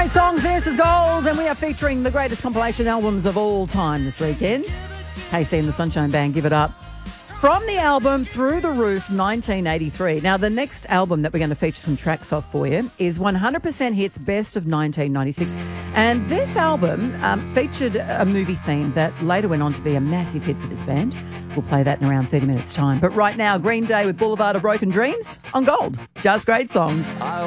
Great songs, this is Gold, and we are featuring the greatest compilation albums of all time this weekend. KC and the Sunshine Band, Give It Up. From the album Through the Roof, 1983. Now, the next album that we're going to feature some tracks off for you is 100% Hits Best of 1996. And this album featured a movie theme that later went on to be a massive hit for this band. We'll play that in around 30 minutes' time. But right now, Green Day with Boulevard of Broken Dreams on Gold. Just great songs.